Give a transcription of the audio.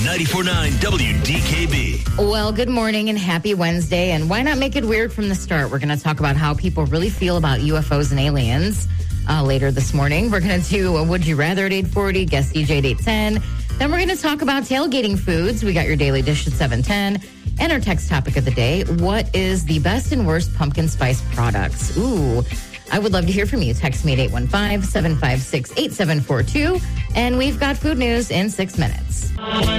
94.9 WDKB. Well, good morning and happy Wednesday. And why not make it weird from the start? We're going to talk about how people really feel about UFOs and aliens later this morning. We're going to do a Would You Rather at 8:40, Guest DJ at 8:10. Then we're going to talk about tailgating foods. We got your daily dish at 7:10. And our text topic of the day, what is the best and worst pumpkin spice products? Ooh, I would love to hear from you. Text me at 815-756-8742. And we've got food news in 6 minutes.